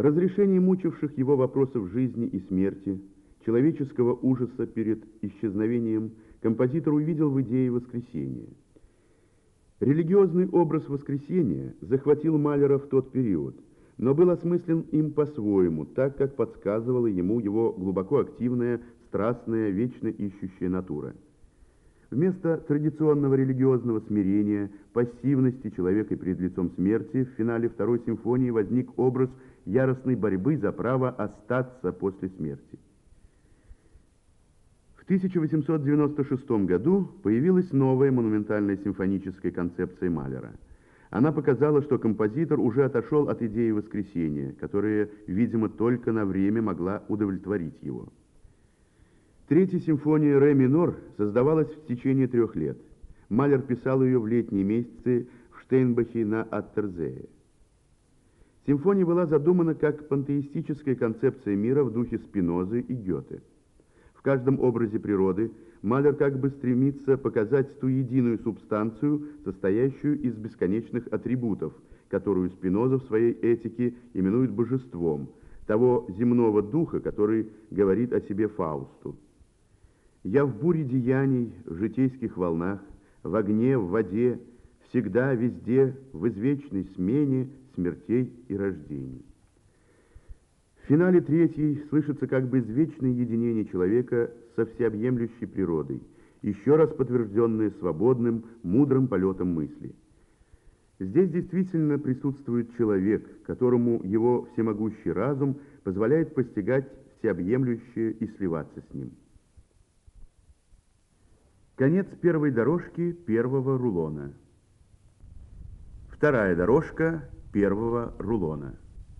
Разрешение мучивших его вопросов жизни и смерти, человеческого ужаса перед исчезновением, композитор увидел в идее воскресения. Религиозный образ воскресения захватил Малера в тот период, но был осмыслен им по-своему, так как подсказывала ему его глубоко активная, страстная, вечно ищущая натура. Вместо традиционного религиозного смирения, пассивности человека перед лицом смерти, в финале второй симфонии возник образ яростной борьбы за право остаться после смерти. В 1896 году появилась новая монументальная симфоническая концепция Малера. Она показала, что композитор уже отошел от идеи воскресения, которая, видимо, только на время могла удовлетворить его. Третья симфония «Ре минор» создавалась в течение 3 лет. Малер писал ее в летние месяцы в Штейнбахе на Аттерзее. Симфония была задумана как пантеистическая концепция мира в духе Спинозы и Гёте. В каждом образе природы Малер как бы стремится показать ту единую субстанцию, состоящую из бесконечных атрибутов, которую Спиноза в своей этике именует божеством, того земного духа, который говорит о себе Фаусту. «Я в буре деяний, в житейских волнах, в огне, в воде, всегда, везде, в извечной смене смертей и рождений». В финале третьей слышится как бы извечное единение человека со всеобъемлющей природой, еще раз подтвержденное свободным, мудрым полетом мысли. Здесь действительно присутствует человек, которому его всемогущий разум позволяет постигать всеобъемлющее и сливаться с ним. Конец первой дорожки первого рулона. Вторая дорожка первого рулона.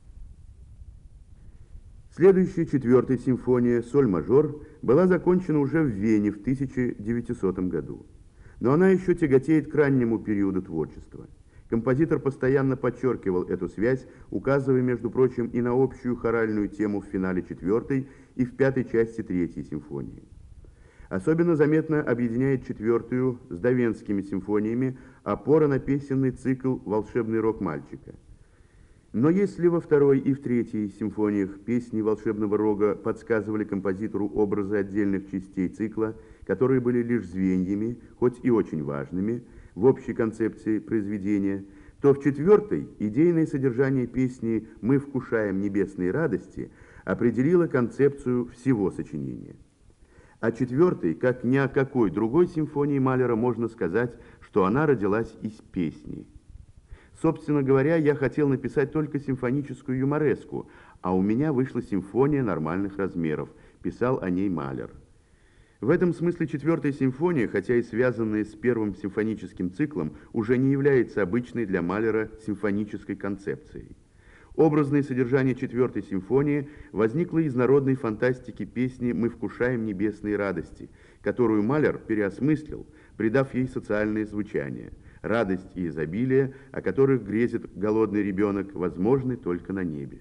Следующая, 4-я симфония, соль-мажор, была закончена уже в Вене в 1900 году. Но она еще тяготеет к раннему периоду творчества. Композитор постоянно подчеркивал эту связь, указывая, между прочим, и на общую хоральную тему в финале 4-й и в 5-й части 3-й симфонии. Особенно заметно объединяет 4-ю с Давенскими симфониями опора на песенный цикл «Волшебный рок мальчика». Но если во 2-й и в 3-й симфониях песни волшебного рога подсказывали композитору образы отдельных частей цикла, которые были лишь звеньями, хоть и очень важными, в общей концепции произведения, то в 4-й идейное содержание песни «Мы вкушаем небесные радости» определило концепцию всего сочинения. О 4-й, как ни о какой другой симфонии Малера, можно сказать, что она родилась из песни. Собственно говоря, я хотел написать только симфоническую юмореску, а у меня вышла симфония нормальных размеров, писал о ней Малер. В этом смысле 4-я симфония, хотя и связанная с первым симфоническим циклом, уже не является обычной для Малера симфонической концепцией. Образное содержание 4-й симфонии возникло из народной фантастики песни «Мы вкушаем небесные радости», которую Малер переосмыслил, придав ей социальное звучание. Радость и изобилие, о которых грезит голодный ребенок, возможны только на небе.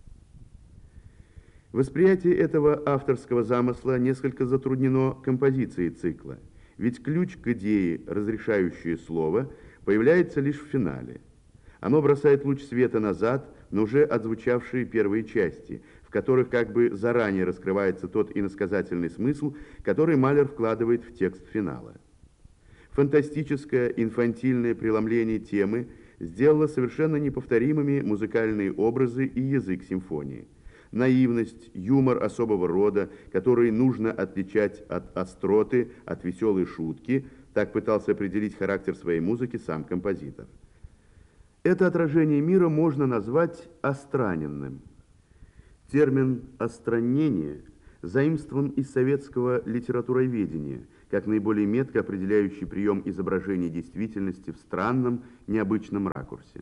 Восприятие этого авторского замысла несколько затруднено композицией цикла, ведь ключ к идее, разрешающее слово, появляется лишь в финале. Оно бросает луч света назад, на уже отзвучавшие первые части, в которых как бы заранее раскрывается тот иносказательный смысл, который Малер вкладывает в текст финала. Фантастическое, инфантильное преломление темы сделало совершенно неповторимыми музыкальные образы и язык симфонии. Наивность, юмор особого рода, который нужно отличать от остроты, от веселой шутки, так пытался определить характер своей музыки сам композитор. Это отражение мира можно назвать остраненным. Термин «остранение» заимствован из советского литературоведения, как наиболее метко определяющий прием изображения действительности в странном, необычном ракурсе.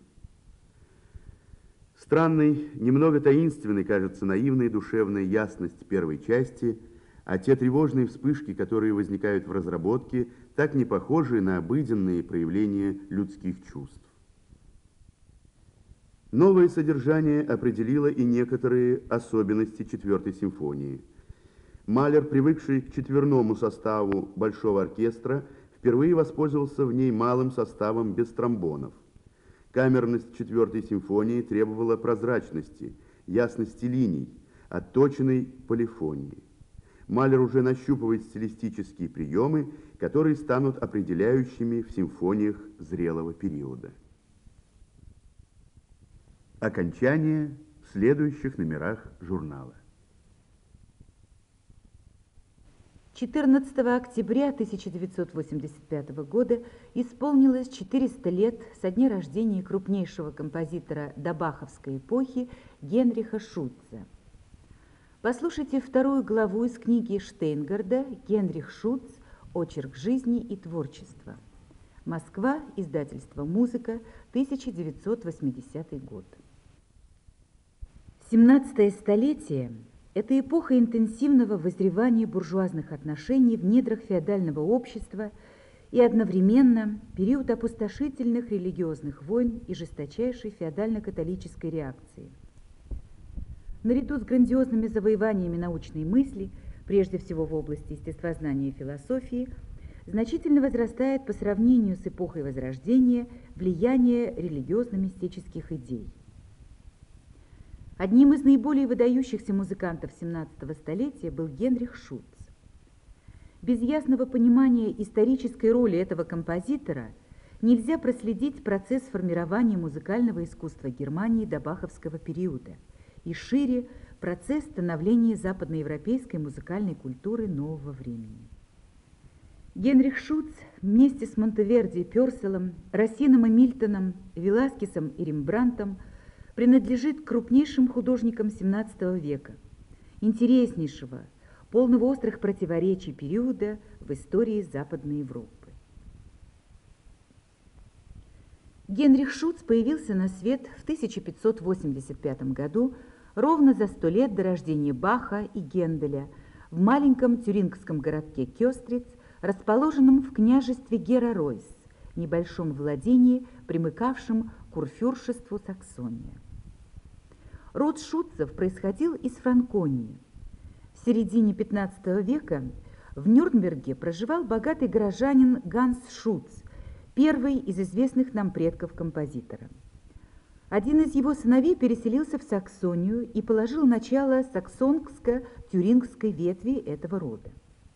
Странной, немного таинственной кажется наивная душевная ясность первой части, а те тревожные вспышки, которые возникают в разработке, так не похожи на обыденные проявления людских чувств. Новое содержание определило и некоторые особенности 4-й симфонии. Малер, привыкший к четверному составу большого оркестра, впервые воспользовался в ней малым составом без тромбонов. Камерность 4-й симфонии требовала прозрачности, ясности линий, отточенной полифонии. Малер уже нащупывает стилистические приемы, которые станут определяющими в симфониях зрелого периода. Окончание в следующих номерах журнала. 14 октября 1985 года исполнилось 400 лет со дня рождения крупнейшего композитора добаховской эпохи Генриха Шульца. Послушайте вторую главу из книги Штейнгарда «Генрих Шульц. Очерк жизни и творчества». Москва, издательство «Музыка», 1980 год. 17-е столетие – это эпоха интенсивного вызревания буржуазных отношений в недрах феодального общества и одновременно период опустошительных религиозных войн и жесточайшей феодально-католической реакции. Наряду с грандиозными завоеваниями научной мысли, прежде всего в области естествознания и философии, значительно возрастает по сравнению с эпохой Возрождения влияние религиозно-мистических идей. Одним из наиболее выдающихся музыкантов 17-го столетия был Генрих Шульц. Без ясного понимания исторической роли этого композитора нельзя проследить процесс формирования музыкального искусства Германии до баховского периода и шире процесс становления западноевропейской музыкальной культуры нового времени. Генрих Шульц вместе с Монтеверди и Пёрселом, Рассином и Мильтоном, Веласкесом и Рембрандтом принадлежит к крупнейшим художникам XVII века, интереснейшего, полного острых противоречий периода в истории Западной Европы. Генрих Шульц появился на свет в 1585 году, ровно за 100 лет до рождения Баха и Генделя, в маленьком тюрингском городке Кёстриц, расположенном в княжестве Гера-Ройс, небольшом владении, примыкавшем к курфюршеству Саксония. Род Шульцев происходил из Франконии. В середине XV века в Нюрнберге проживал богатый горожанин Ганс Шульц, первый из известных нам предков композитора. Один из его сыновей переселился в Саксонию и положил начало саксонско-тюрингской ветви этого рода.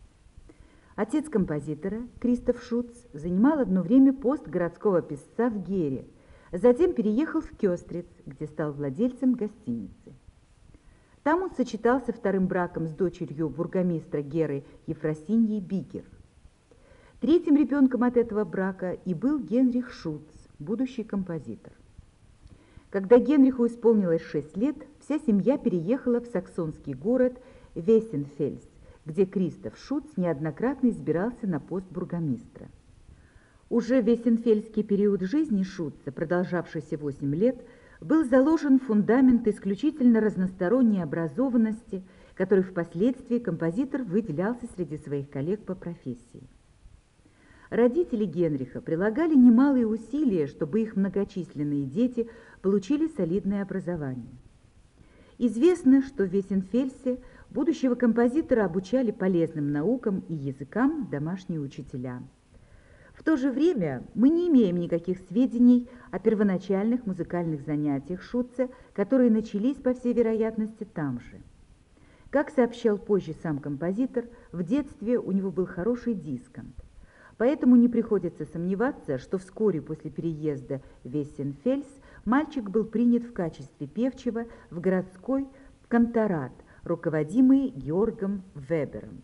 Отец композитора, Кристоф Шульц, занимал одно время пост городского писца в Гере, затем переехал в Кёстриц, где стал владельцем гостиницы. Там он сочетался вторым браком с дочерью бургомистра Геры Ефросиньей Бигер. Третьим ребенком от этого брака и был Генрих Шульц, будущий композитор. Когда Генриху исполнилось 6 лет, вся семья переехала в саксонский город Вессенфельс, где Кристоф Шульц неоднократно избирался на пост бургомистра. Уже в вессенфельский период жизни Шульца, продолжавшийся 8 лет, был заложен фундамент исключительно разносторонней образованности, который впоследствии композитор выделялся среди своих коллег по профессии. Родители Генриха прилагали немалые усилия, чтобы их многочисленные дети получили солидное образование. Известно, что в Вессенфельсе будущего композитора обучали полезным наукам и языкам домашние учителя. В то же время мы не имеем никаких сведений о первоначальных музыкальных занятиях Шульца, которые начались, по всей вероятности, там же. Как сообщал позже сам композитор, в детстве у него был хороший дисконт. Поэтому не приходится сомневаться, что вскоре после переезда в Вессенфельс мальчик был принят в качестве певчего в городской канторат, руководимый Георгом Вебером.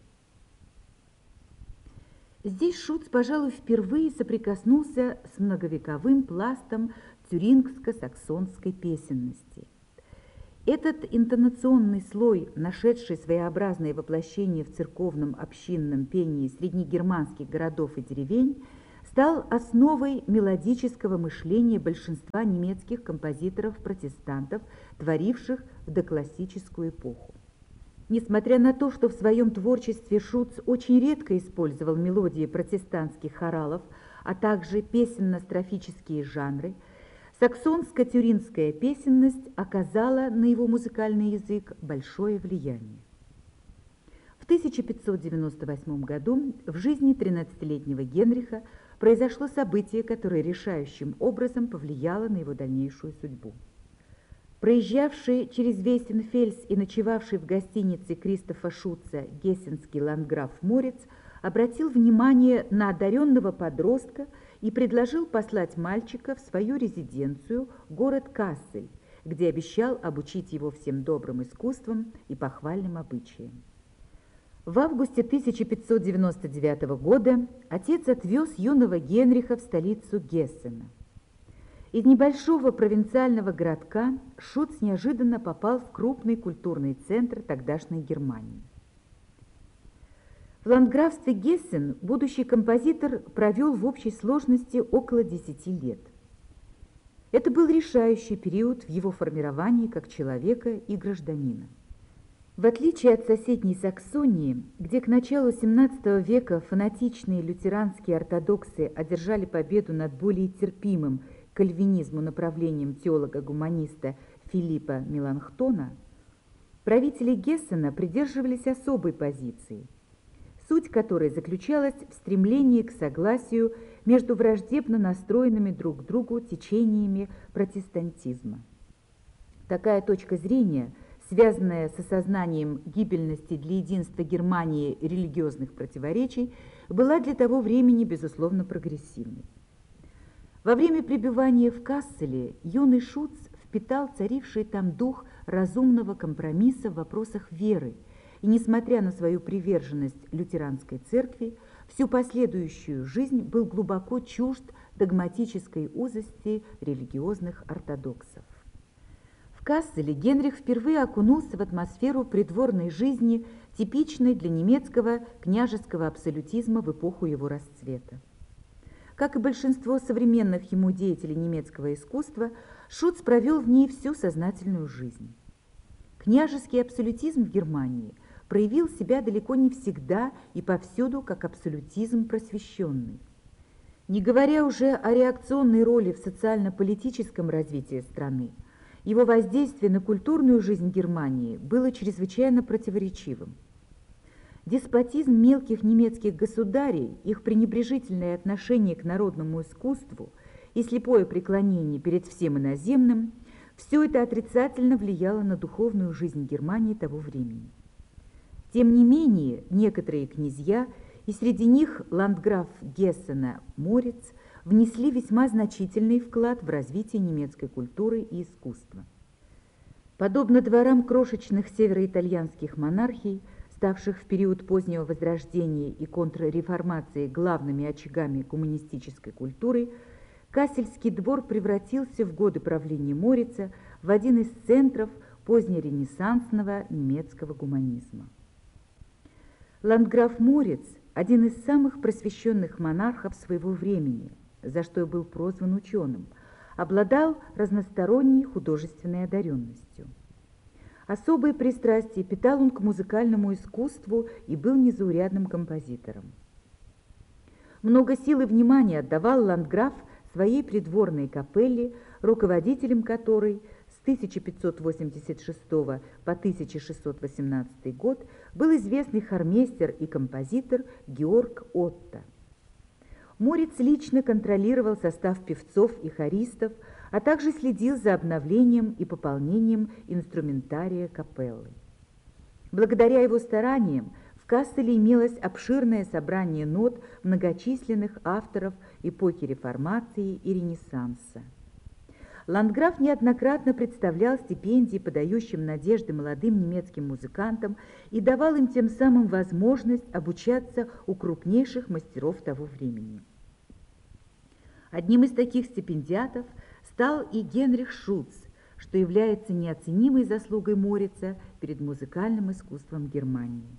Здесь Шульц, пожалуй, впервые соприкоснулся с многовековым пластом тюрингско-саксонской песенности. Этот интонационный слой, нашедший своеобразное воплощение в церковном общинном пении среднегерманских городов и деревень, стал основой мелодического мышления большинства немецких композиторов-протестантов, творивших в доклассическую эпоху. Несмотря на то, что в своем творчестве Шульц очень редко использовал мелодии протестантских хоралов, а также песенно-строфические жанры, саксонско-тюрингская песенность оказала на его музыкальный язык большое влияние. В 1598 году в жизни 13-летнего Генриха произошло событие, которое решающим образом повлияло на его дальнейшую судьбу. Проезжавший через Вейсенфельс и ночевавший в гостинице Кристофа Шутца гессенский ландграф Морец обратил внимание на одаренного подростка и предложил послать мальчика в свою резиденцию, город Кассель, где обещал обучить его всем добрым искусствам и похвальным обычаям. В августе 1599 года отец отвез юного Генриха в столицу Гессена. Из небольшого провинциального городка Шутц неожиданно попал в крупный культурный центр тогдашней Германии. В ландграфстве Гессен будущий композитор провел в общей сложности около 10 лет. Это был решающий период в его формировании как человека и гражданина. В отличие от соседней Саксонии, где к началу XVII века фанатичные лютеранские ортодоксы одержали победу над более терпимым кальвинизму направлением теолога-гуманиста Филиппа Меланхтона, правители Гессена придерживались особой позиции, суть которой заключалась в стремлении к согласию между враждебно настроенными друг к другу течениями протестантизма. Такая точка зрения, связанная с осознанием гибельности для единства Германии религиозных противоречий, была для того времени, безусловно, прогрессивной. Во время пребывания в Касселе юный Шутц впитал царивший там дух разумного компромисса в вопросах веры и, несмотря на свою приверженность лютеранской церкви, всю последующую жизнь был глубоко чужд догматической узости религиозных ортодоксов. В Касселе Генрих впервые окунулся в атмосферу придворной жизни, типичной для немецкого княжеского абсолютизма в эпоху его расцвета. Как и большинство современных ему деятелей немецкого искусства, Шутц провел в ней всю сознательную жизнь. Княжеский абсолютизм в Германии проявил себя далеко не всегда и повсюду как абсолютизм просвещенный. Не говоря уже о реакционной роли в социально-политическом развитии страны, его воздействие на культурную жизнь Германии было чрезвычайно противоречивым. Деспотизм мелких немецких государей, их пренебрежительное отношение к народному искусству и слепое преклонение перед всем иноземным – все это отрицательно влияло на духовную жизнь Германии того времени. Тем не менее, некоторые князья, и среди них ландграф Гессена Морец, внесли весьма значительный вклад в развитие немецкой культуры и искусства. Подобно дворам крошечных североитальянских монархий, ставших в период позднего Возрождения и контрреформации главными очагами коммунистической культуры, Кассельский двор превратился в годы правления Морица в один из центров позднеренессансного немецкого гуманизма. Ландграф Морец – один из самых просвещенных монархов своего времени, за что и был прозван ученым, обладал разносторонней художественной одаренностью. Особое пристрастие питал он к музыкальному искусству и был незаурядным композитором. Много сил и внимания отдавал ландграф своей придворной капелле, руководителем которой с 1586 по 1618 год был известный хормейстер и композитор Георг Отто. Морец лично контролировал состав певцов и хористов, а также следил за обновлением и пополнением инструментария капеллы. Благодаря его стараниям в Касселе имелось обширное собрание нот многочисленных авторов эпохи Реформации и Ренессанса. Ландграф неоднократно представлял стипендии подающим надежды молодым немецким музыкантам и давал им тем самым возможность обучаться у крупнейших мастеров того времени. Одним из таких стипендиатов стал и Генрих Шутц, что является неоценимой заслугой Морица перед музыкальным искусством Германии.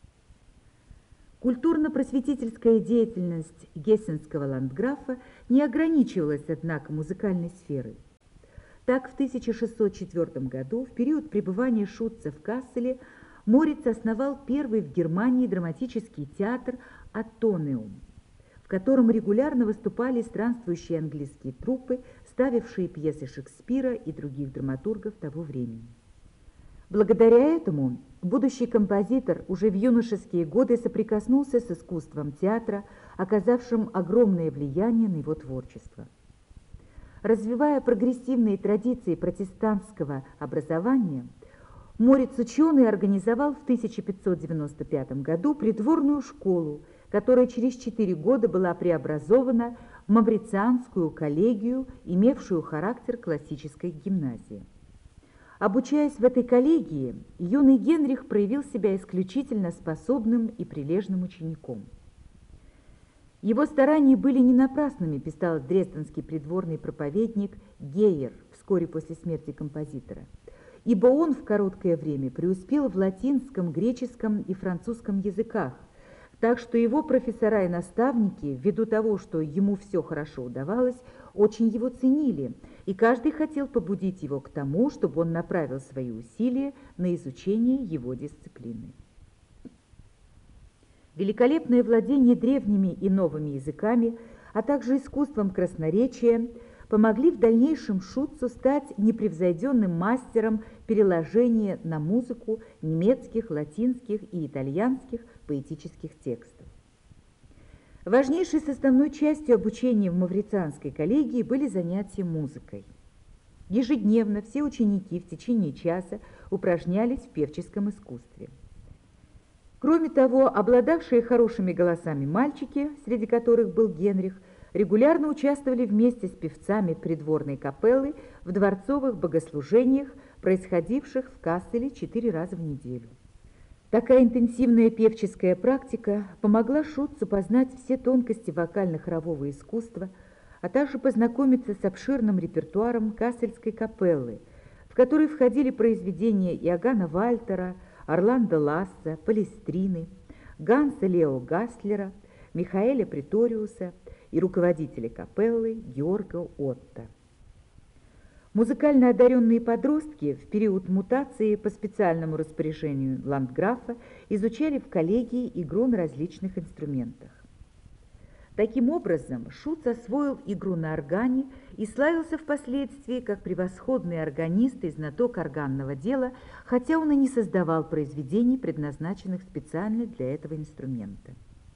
Культурно-просветительская деятельность гессенского ландграфа не ограничивалась, однако, музыкальной сферой. Так, в 1604 году, в период пребывания Шутца в Касселе, Морец основал первый в Германии драматический театр «Атонеум», в котором регулярно выступали странствующие английские труппы, ставившие пьесы Шекспира и других драматургов того времени. Благодаря этому будущий композитор уже в юношеские годы соприкоснулся с искусством театра, оказавшим огромное влияние на его творчество. Развивая прогрессивные традиции протестантского образования, Морец-ученый организовал в 1595 году придворную школу, которая через 4 года была преобразована в Маврицианскую коллегию, имевшую характер классической гимназии. Обучаясь в этой коллегии, юный Генрих проявил себя исключительно способным и прилежным учеником. Его старания были не напрасными, писал дрезденский придворный проповедник Гейер вскоре после смерти композитора, ибо он в короткое время преуспел в латинском, греческом и французском языках, так что его профессора и наставники, ввиду того, что ему все хорошо удавалось, очень его ценили, и каждый хотел побудить его к тому, чтобы он направил свои усилия на изучение его дисциплины. Великолепное владение древними и новыми языками, а также искусством красноречия помогли в дальнейшем Шуцу стать непревзойденным мастером переложения на музыку немецких, латинских и итальянских поэтических текстов. Важнейшей составной частью обучения в Маврицианской коллегии были занятия музыкой. Ежедневно все ученики в течение часа упражнялись в певческом искусстве. Кроме того, обладавшие хорошими голосами мальчики, среди которых был Генрих, регулярно участвовали вместе с певцами придворной капеллы в дворцовых богослужениях, происходивших в Касселе 4 раза в неделю. Такая интенсивная певческая практика помогла Шуцу познать все тонкости вокально-хорового искусства, а также познакомиться с обширным репертуаром Кассельской капеллы, в который входили произведения Иоганна Вальтера, Орландо Ласса, Палестрины, Ганса Лео Гаслера, Михаэля Преториуса и руководителя капеллы Георга Отто. Музыкально одаренные подростки в период мутации по специальному распоряжению ландграфа изучали в коллегии игру на различных инструментах. Таким образом, Шуц освоил игру на органе и славился впоследствии как превосходный органист и знаток органного дела, хотя он и не создавал произведений, предназначенных специально для этого инструмента.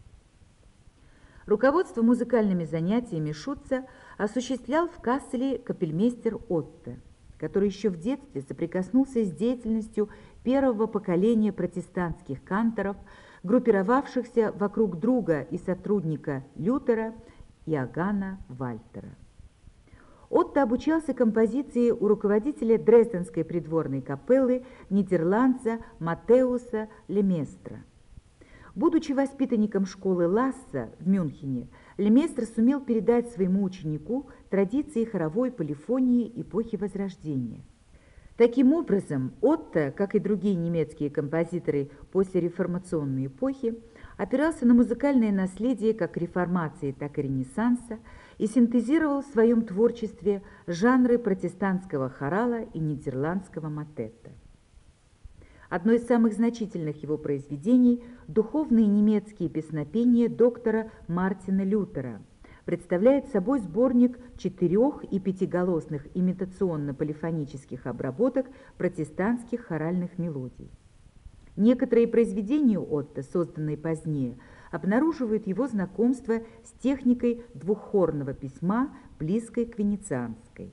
Руководство музыкальными занятиями Шуца осуществлял в Касселе капельмейстер Отто, который еще в детстве соприкоснулся с деятельностью первого поколения протестантских канторов, группировавшихся вокруг друга и сотрудника Лютера Иоганна Вальтера. Отто обучался композиции у руководителя Дрезденской придворной капеллы нидерландца Матеуса Леместра. Будучи воспитанником школы Ласса в Мюнхене, Леместр сумел передать своему ученику традиции хоровой полифонии эпохи Возрождения. Таким образом, Отто, как и другие немецкие композиторы после реформационной эпохи, опирался на музыкальное наследие как реформации, так и Ренессанса и синтезировал в своем творчестве жанры протестантского хорала и нидерландского мотетто. Одно из самых значительных его произведений – духовные немецкие песнопения доктора Мартина Лютера представляет собой сборник 4- и 5-голосных имитационно-полифонических обработок протестантских хоральных мелодий. Некоторые произведения Отто, созданные позднее, обнаруживают его знакомство с техникой двуххорного письма, близкой к венецианской.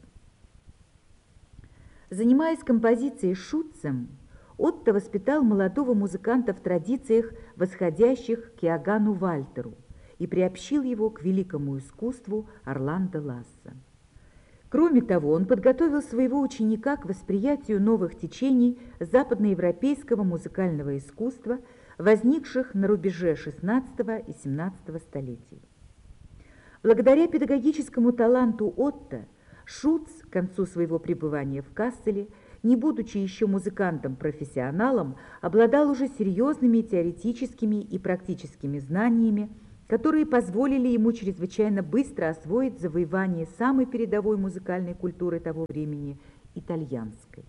Занимаясь композицией с Шуцем, Отто воспитал молодого музыканта в традициях, восходящих к Иоганну Вальтеру, и приобщил его к великому искусству Орландо Ласса. Кроме того, он подготовил своего ученика к восприятию новых течений западноевропейского музыкального искусства, возникших на рубеже XVI и XVII столетий. Благодаря педагогическому таланту Отто, Шуц к концу своего пребывания в Касселе, не будучи еще музыкантом-профессионалом, обладал уже серьезными теоретическими и практическими знаниями, которые позволили ему чрезвычайно быстро освоить завоевание самой передовой музыкальной культуры того времени – итальянской.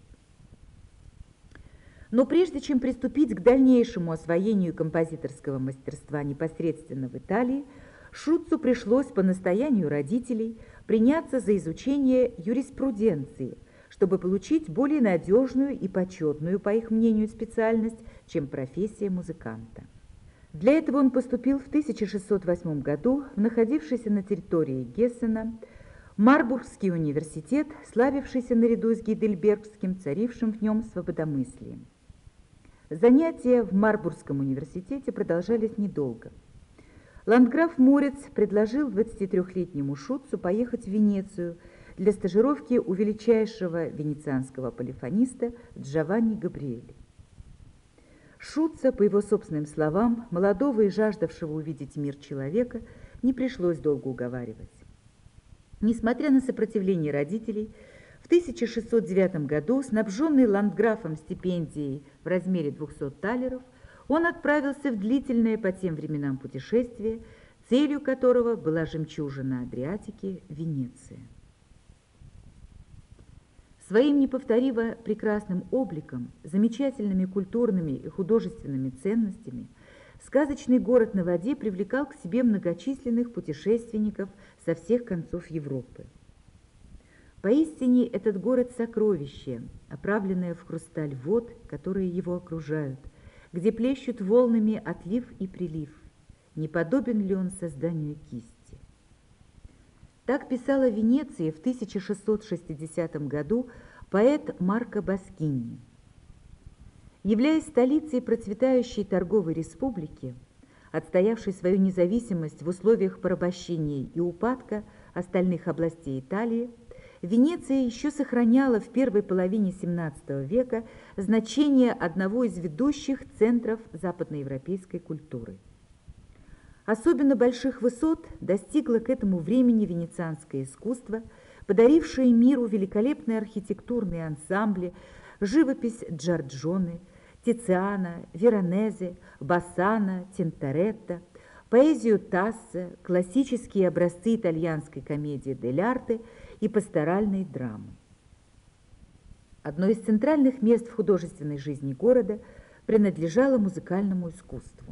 Но прежде чем приступить к дальнейшему освоению композиторского мастерства непосредственно в Италии, Шуцу пришлось по настоянию родителей приняться за изучение юриспруденции, чтобы получить более надежную и почетную, по их мнению, специальность, чем профессия музыканта. Для этого он поступил в 1608 году в находившийся на территории Гессена Марбургский университет, славившийся наряду с Гейдельбергским, царившим в нем свободомыслием. Занятия в Марбургском университете продолжались недолго. Ландграф Морец предложил 23-летнему Шутцу поехать в Венецию для стажировки у величайшего венецианского полифониста Джованни Габриэли. Шутца, по его собственным словам, молодого и жаждавшего увидеть мир человека, не пришлось долго уговаривать. Несмотря на сопротивление родителей, в 1609 году, снабженный ландграфом стипендией в размере 200 талеров, он отправился в длительное по тем временам путешествие, целью которого была жемчужина Адриатики – Венеция. Своим неповторимо прекрасным обликом, замечательными культурными и художественными ценностями сказочный город на воде привлекал к себе многочисленных путешественников со всех концов Европы. Поистине этот город – сокровище, оправленное в хрусталь вод, которые его окружают, где плещут волнами отлив и прилив. Не подобен ли он созданию кисти? Так писал о Венеции в 1660 году поэт Марко Баскини. Являясь столицей процветающей торговой республики, отстоявшей свою независимость в условиях порабощения и упадка остальных областей Италии, Венеция еще сохраняла в первой половине XVII века значение одного из ведущих центров западноевропейской культуры. Особенно больших высот достигло к этому времени венецианское искусство, подарившее миру великолепные архитектурные ансамбли, живопись Джорджоне, Тициана, Веронезе, Бассана, Тинторетто, поэзию Тассо, классические образцы итальянской комедии дель арте и пасторальной драмы. Одно из центральных мест в художественной жизни города принадлежало музыкальному искусству.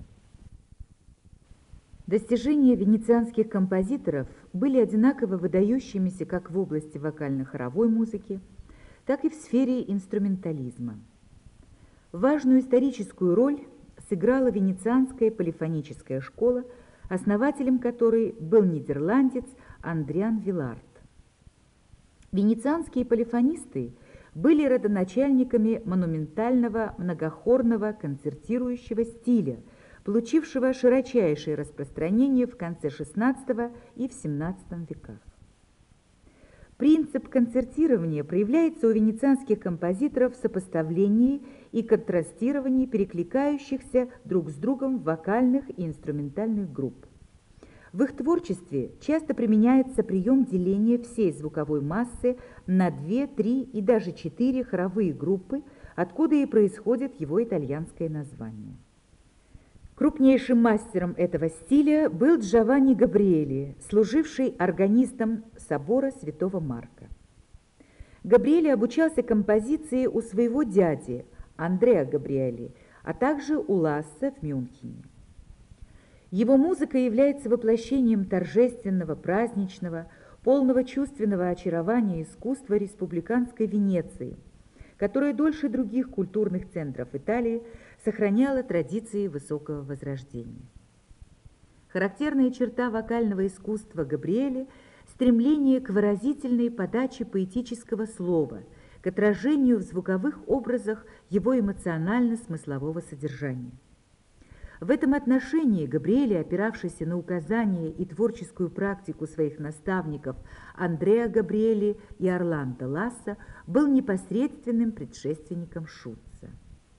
Достижения венецианских композиторов были одинаково выдающимися как в области вокально-хоровой музыки, так и в сфере инструментализма. Важную историческую роль сыграла венецианская полифоническая школа, основателем которой был нидерландец Андриан Вилард. Венецианские полифонисты были родоначальниками монументального многохорного концертирующего стиля, получившего широчайшее распространение в конце XVI и в XVII веках. Принцип концертирования проявляется у венецианских композиторов в сопоставлении и контрастировании перекликающихся друг с другом вокальных и инструментальных групп. В их творчестве часто применяется прием деления всей звуковой массы на 2, 3 и даже 4 хоровые группы, откуда и происходит его итальянское название. Крупнейшим мастером этого стиля был Джованни Габриэли, служивший органистом собора Святого Марка. Габриэли обучался композиции у своего дяди Андреа Габриэли, а также у Ласса в Мюнхене. Его музыка является воплощением торжественного, праздничного, полного чувственного очарования искусства республиканской Венеции, которая дольше других культурных центров Италии сохраняла традиции высокого возрождения. Характерная черта вокального искусства Габриэли – стремление к выразительной подаче поэтического слова, к отражению в звуковых образах его эмоционально-смыслового содержания. В этом отношении Габриэли, опиравшийся на указания и творческую практику своих наставников Андреа Габриэли и Орландо Ласса, был непосредственным предшественником Шутца.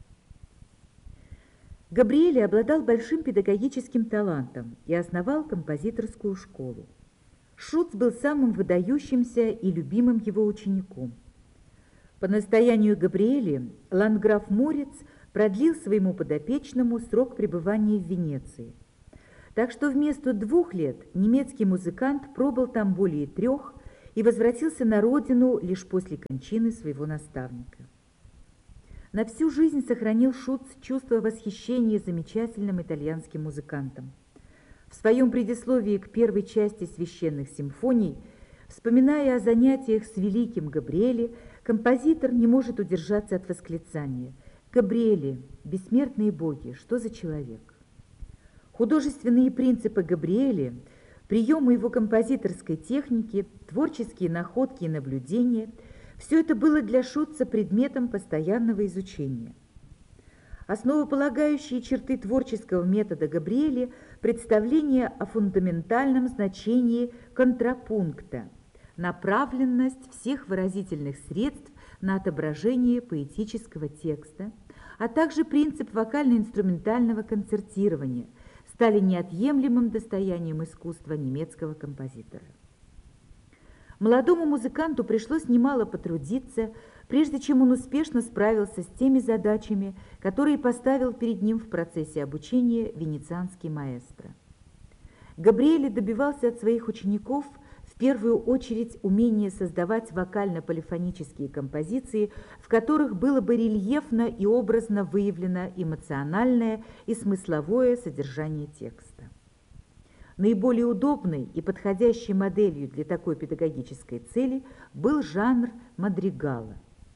Габриэли обладал большим педагогическим талантом и основал композиторскую школу. Шутц был самым выдающимся и любимым его учеником. По настоянию Габриэли ландграф Морец продлил своему подопечному срок пребывания в Венеции. Так что вместо 2 лет немецкий музыкант пробыл там более 3 и возвратился на родину лишь после кончины своего наставника. На всю жизнь сохранил Шутц чувство восхищения замечательным итальянским музыкантом. В своем предисловии к первой части священных симфоний, вспоминая о занятиях с великим Габриэли, композитор не может удержаться от восклицания: «Габриэли, бессмертные боги, что за человек?» Художественные принципы Габриэли Приемы его композиторской техники, творческие находки и наблюдения – все это было для Шутца предметом постоянного изучения. Основополагающие черты творческого метода Габриэли – представление о фундаментальном значении контрапункта, направленность всех выразительных средств на отображение поэтического текста, а также принцип вокально-инструментального концертирования стали неотъемлемым достоянием искусства немецкого композитора. Молодому музыканту пришлось немало потрудиться, прежде чем он успешно справился с теми задачами, которые поставил перед ним в процессе обучения венецианский маэстро. Габриэли добивался от своих учеников в первую очередь умения создавать вокально-полифонические композиции, в которых было бы рельефно и образно выявлено эмоциональное и смысловое содержание текста. Наиболее удобной и подходящей моделью для такой педагогической цели был жанр мадригала.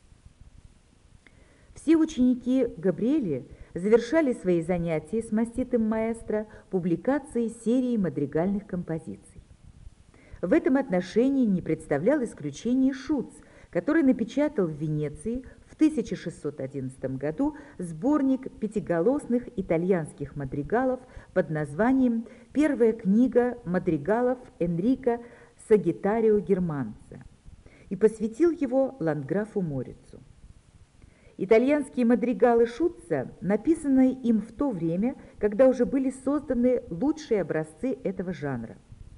Все ученики Габриэли завершали свои занятия с маститым маэстро публикацией серии мадригальных композиций. В этом отношении не представлял исключения Шутц, который напечатал в Венеции в 1611 году сборник пятиголосных итальянских мадригалов под названием «Первая книга мадригалов Энрико Сагитарио Германца» и посвятил его ландграфу Морицу. Итальянские мадригалы Шутца написаны им в то время, когда уже были созданы лучшие образцы этого жанра.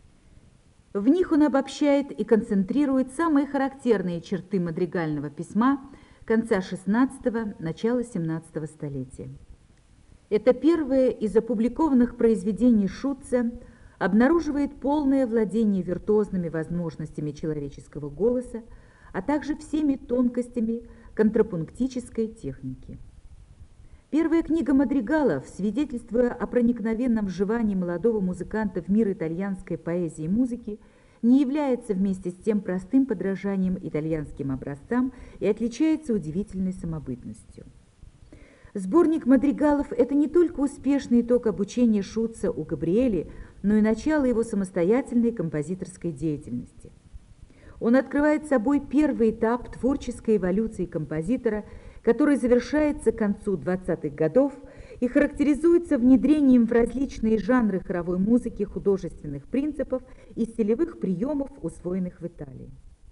В них он обобщает и концентрирует самые характерные черты мадригального письма конца XVI – начала XVII столетия. Это первое из опубликованных произведений Шутца обнаруживает полное владение виртуозными возможностями человеческого голоса, а также всеми тонкостями контрапунктической техники. Первая книга мадригалов, свидетельствуя о проникновенном вживании молодого музыканта в мир итальянской поэзии и музыки, не является вместе с тем простым подражанием итальянским образцам и отличается удивительной самобытностью. Сборник мадригалов – это не только успешный итог обучения Шутца у Габриэли, но и начало его самостоятельной композиторской деятельности. Он открывает собой первый этап творческой эволюции композитора, который завершается к концу 20-х годов и характеризуется внедрением в различные жанры хоровой музыки художественных принципов и стилевых приемов, усвоенных в Италии.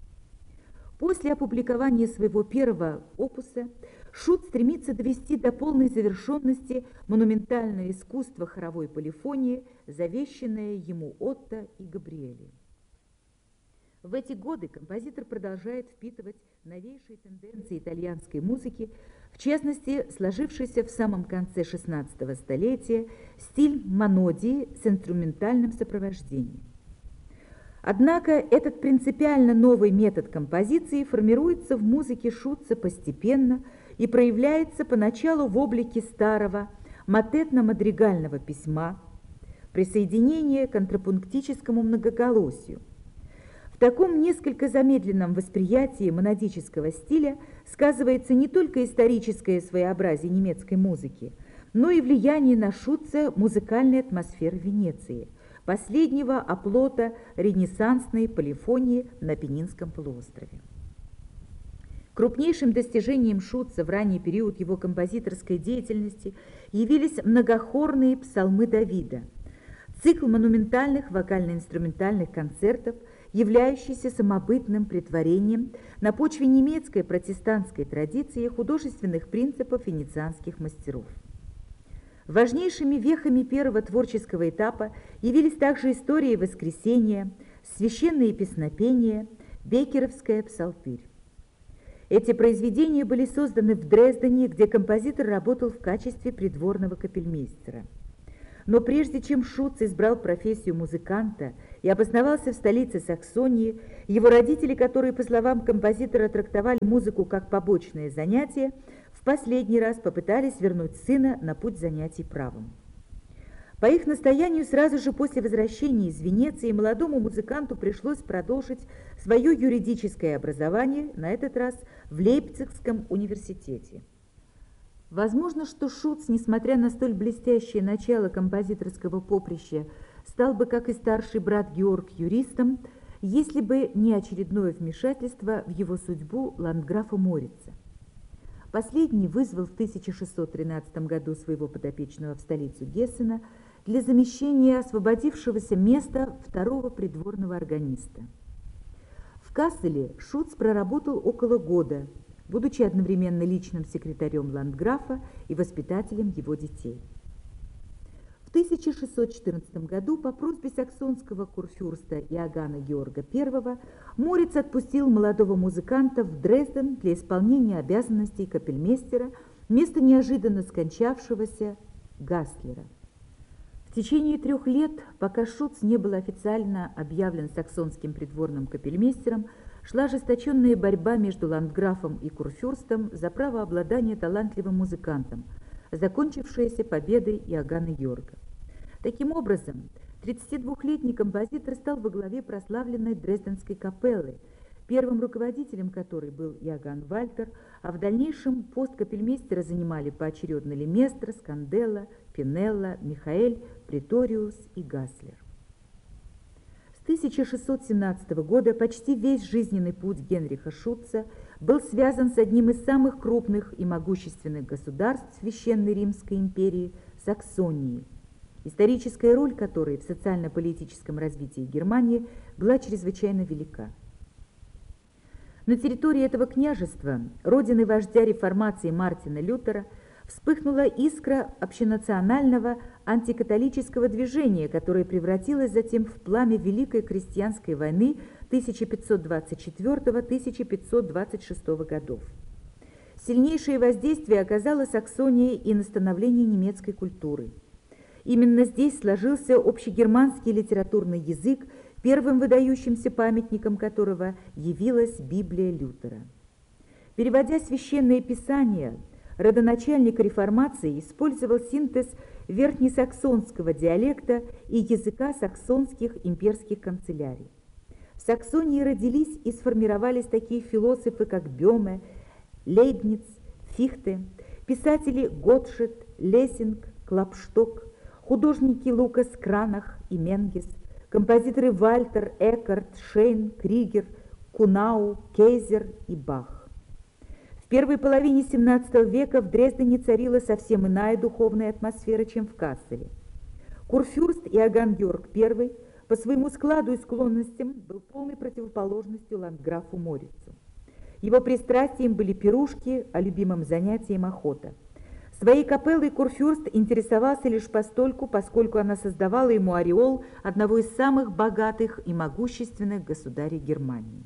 После опубликования своего первого опуса Шутц стремится довести до полной завершенности монументальное искусство хоровой полифонии, завещанное ему Отто и Габриэли. В эти годы композитор продолжает впитывать новейшие тенденции итальянской музыки, в частности, сложившийся в самом конце XVI столетия стиль монодии с инструментальным сопровождением. Однако этот принципиально новый метод композиции формируется в музыке Шутца постепенно и проявляется поначалу в облике старого мотетно-мадригального письма, присоединения к контрапунктическому многоголосию. В таком несколько замедленном восприятии монодического стиля сказывается не только историческое своеобразие немецкой музыки, но и влияние на Шутца музыкальной атмосферы Венеции, последнего оплота ренессансной полифонии на Апеннинском полуострове. Крупнейшим достижением Шутца в ранний период его композиторской деятельности явились многохорные псалмы Давида, цикл монументальных вокально-инструментальных концертов, являющийся самобытным претворением на почве немецкой протестантской традиции художественных принципов венецианских мастеров. Важнейшими вехами первого творческого этапа явились также история Воскресения, священные песнопения, Беккеровская псалтырь. Эти произведения были созданы в Дрездене, где композитор работал в качестве придворного капельмейстера. Но прежде чем Шутц избрал профессию музыканта и обосновался в столице Саксонии, его родители, которые, по словам композитора, трактовали музыку как побочное занятие, в последний раз попытались вернуть сына на путь занятий правом. По их настоянию, сразу же после возвращения из Венеции молодому музыканту пришлось продолжить свое юридическое образование, на этот раз в Лейпцигском университете. Возможно, что Шутц, несмотря на столь блестящее начало композиторского поприща, стал бы, как и старший брат Георг, юристом, если бы не очередное вмешательство в его судьбу ландграфа Морица. Последний вызвал в 1613 году своего подопечного в столицу Гессена для замещения освободившегося места второго придворного органиста. В Касселе Шуц проработал около года, будучи одновременно личным секретарем ландграфа и воспитателем его детей. В 1614 году по просьбе саксонского курфюрста Иоганна Георга I Мориц отпустил молодого музыканта в Дрезден для исполнения обязанностей капельмейстера вместо неожиданно скончавшегося Гаслера. В течение 3 лет, пока Шуц не был официально объявлен саксонским придворным капельмейстером, шла ожесточенная борьба между ландграфом и курфюрстом за право обладания талантливым музыкантом, закончившаяся победой Иоганна Георга. Таким образом, 32-летний композитор стал во главе прославленной Дрезденской капеллы, первым руководителем которой был Иоганн Вальтер, а в дальнейшем пост капельмейстера занимали поочередно Леместр, Сканделла, Пинелла, Михаэль, Преториус и Гаслер. С 1617 года почти весь жизненный путь Генриха Шутца был связан с одним из самых крупных и могущественных государств Священной Римской империи – Саксонией, историческая роль которой в социально-политическом развитии Германии была чрезвычайно велика. На территории этого княжества, родины вождя реформации Мартина Лютера, вспыхнула искра общенационального антикатолического движения, которое превратилось затем в пламя Великой крестьянской войны 1524-1526 годов. Сильнейшее воздействие оказала Саксония и на становление немецкой культуры. Именно здесь сложился общегерманский литературный язык, первым выдающимся памятником которого явилась Библия Лютера. Переводя священные писания, родоначальник реформации использовал синтез верхнесаксонского диалекта и языка саксонских имперских канцелярий. В Саксонии родились и сформировались такие философы, как Бёме, Лейбниц, Фихте, писатели Готшед, Лессинг, Клапшток, художники Лукас Кранах и Менгес, композиторы Вальтер, Эккарт, Шейн, Кригер, Кунау, Кейзер и Бах. В первой половине XVII века в Дрездене царила совсем иная духовная атмосфера, чем в Касселе. Курфюрст Иоганн Георг I по своему складу и склонностям был полной противоположностью ландграфу Морицу. Его пристрастием были пирушки, а любимым занятием охота. Своей капеллой курфюрст интересовался лишь постольку, поскольку она создавала ему ореол одного из самых богатых и могущественных государей Германии.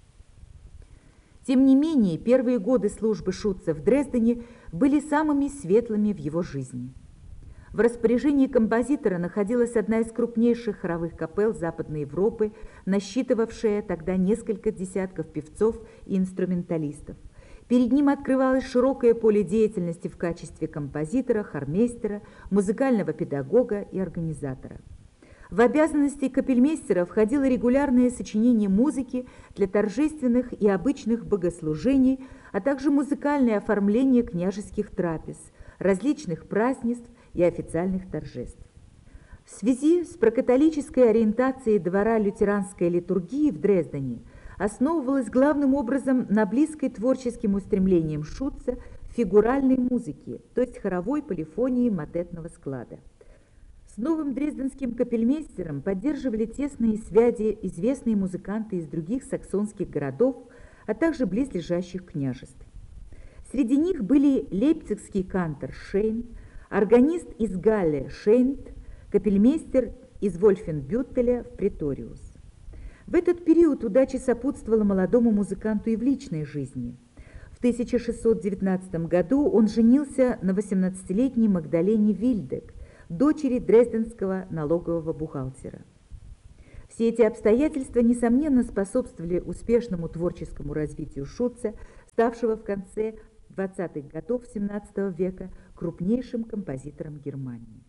Тем не менее, первые годы службы Шутца в Дрездене были самыми светлыми в его жизни. В распоряжении композитора находилась одна из крупнейших хоровых капелл Западной Европы, насчитывавшая тогда несколько десятков певцов и инструменталистов. Перед ним открывалось широкое поле деятельности в качестве композитора, хормейстера, музыкального педагога и организатора. В обязанности капельмейстера входило регулярное сочинение музыки для торжественных и обычных богослужений, а также музыкальное оформление княжеских трапез, различных празднеств и официальных торжеств. В связи с прокатолической ориентацией двора лютеранской литургии в Дрездене основывалась главным образом на близкой творческим устремлениям Шутца фигуральной музыки, то есть хоровой полифонии мотетного склада. С новым дрезденским капельмейстером поддерживали тесные связи известные музыканты из других саксонских городов, а также близлежащих княжеств. Среди них были лейпцигский кантор Шейн, органист из Галле Шейнт, капельмейстер из Вольфенбюттеля в Преториус. В этот период удача сопутствовала молодому музыканту и в личной жизни. В 1619 году он женился на 18-летней Магдалене Вильдек, дочери дрезденского налогового бухгалтера. Все эти обстоятельства, несомненно, способствовали успешному творческому развитию Шутца, ставшего в конце 20-х годов XVII века крупнейшим композитором Германии.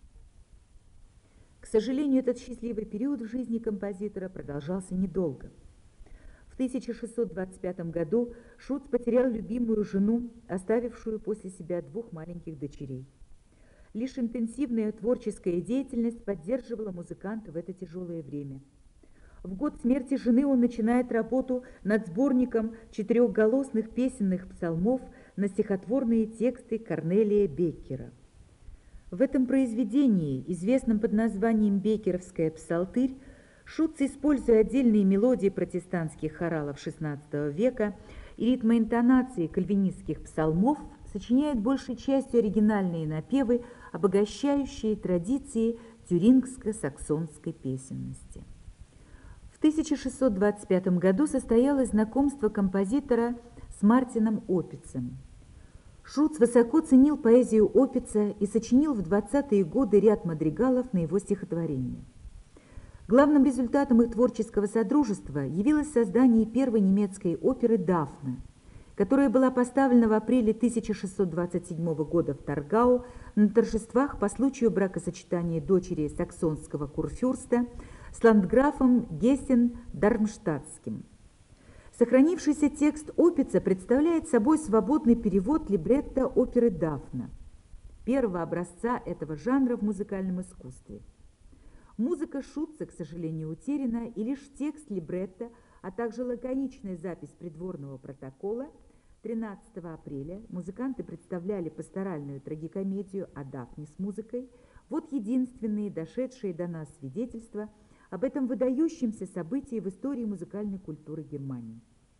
К сожалению, этот счастливый период в жизни композитора продолжался недолго. В 1625 году Шутц потерял любимую жену, оставившую после себя 2 маленьких дочерей. Лишь интенсивная творческая деятельность поддерживала музыканта в это тяжелое время. В год смерти жены он начинает работу над сборником четырехголосных песенных псалмов на стихотворные тексты Корнелия Беккера. В этом произведении, известном под названием «Беккеровская псалтырь», Шутц, используя отдельные мелодии протестантских хоралов XVI века и ритмоинтонации кальвинистских псалмов, сочиняет большей частью оригинальные напевы, обогащающие традиции тюрингско-саксонской песенности. В 1625 году состоялось знакомство композитора с Мартином Опицем. Шутц высоко ценил поэзию Опица и сочинил в 20-е годы ряд мадригалов на его стихотворения. Главным результатом их творческого содружества явилось создание первой немецкой оперы «Дафна», которая была поставлена в апреле 1627 года в Таргау на торжествах по случаю бракосочетания дочери саксонского курфюрста с ландграфом Гессен-Дармштадтским. Сохранившийся текст Опица представляет собой свободный перевод либретто оперы «Дафна», первого образца этого жанра в музыкальном искусстве. Музыка Шутца, к сожалению, утеряна, и лишь текст либретто, а также лаконичная запись придворного протокола. 13 апреля музыканты представляли пасторальную трагикомедию о Дафне с музыкой. Вот единственные дошедшие до нас свидетельства об этом выдающемся событии в истории музыкальной культуры Германии.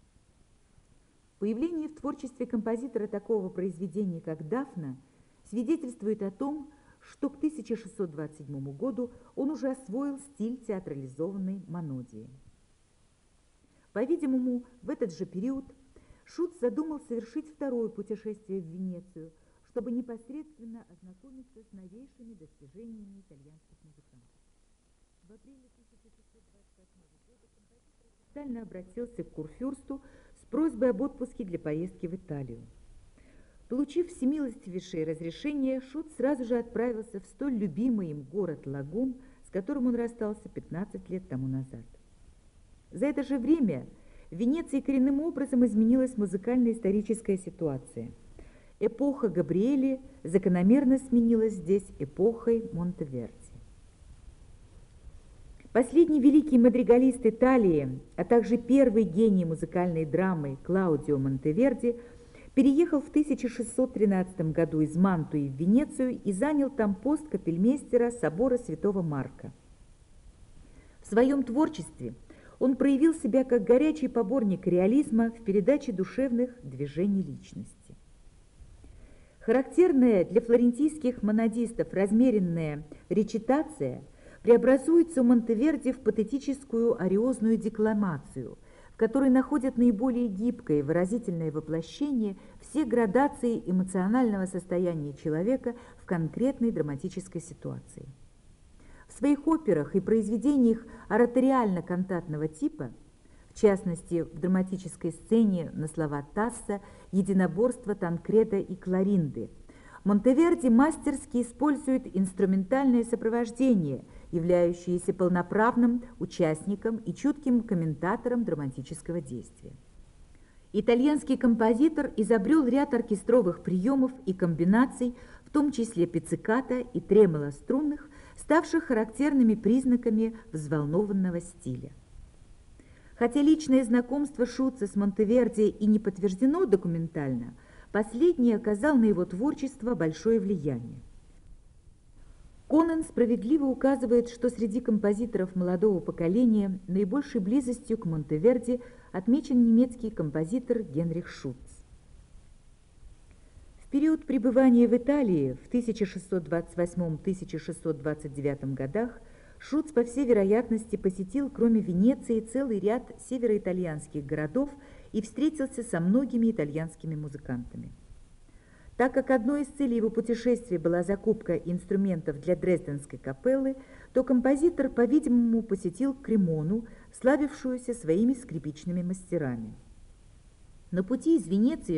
Появление в творчестве композитора такого произведения, как «Дафна», свидетельствует о том, что к 1627 году он уже освоил стиль театрализованной монодии. По-видимому, в этот же период Шутц задумал совершить второе путешествие в Венецию, чтобы непосредственно ознакомиться с новейшими достижениями итальянских музыкантов. В апреле 1628 года композитор официально обратился к курфюрсту с просьбой об отпуске для поездки в Италию. Получив всемилостивейшее разрешение, Шутц сразу же отправился в столь любимый им город Лагун, с которым он расстался 15 лет тому назад. За это же время в Венеции коренным образом изменилась музыкально-историческая ситуация. Эпоха Габриэли закономерно сменилась здесь эпохой Монтеверди. Последний великий мадригалист Италии, а также первый гений музыкальной драмы Клаудио Монтеверди переехал в 1613 году из Мантуи в Венецию и занял там пост капельмейстера собора Святого Марка. В своем творчестве он проявил себя как горячий поборник реализма в передаче душевных движений личности. Характерная для флорентийских монодистов размеренная речитация преобразуется у Монтеверди в патетическую ариозную декламацию, в которой находят наиболее гибкое и выразительное воплощение все градации эмоционального состояния человека в конкретной драматической ситуации. В своих операх и произведениях ораториально-кантатного типа, в частности, в драматической сцене на слова Тасса «Единоборство Танкреда и Кларинды», Монтеверди мастерски использует инструментальное сопровождение, являющееся полноправным участником и чутким комментатором драматического действия. Итальянский композитор изобрел ряд оркестровых приемов и комбинаций, в том числе пицциката и тремоло струнных, ставших характерными признаками взволнованного стиля. Хотя личное знакомство Шутца с Монтеверди и не подтверждено документально, последний оказал на его творчество большое влияние. Конан справедливо указывает, что среди композиторов молодого поколения наибольшей близостью к Монтеверди отмечен немецкий композитор Генрих Шутц. В период пребывания в Италии в 1628-1629 годах Шутц, по всей вероятности, посетил, кроме Венеции, целый ряд североитальянских городов и встретился со многими итальянскими музыкантами. Так как одной из целей его путешествия была закупка инструментов для Дрезденской капеллы, то композитор, по-видимому, посетил Кремону, славившуюся своими скрипичными мастерами. На пути из Венеции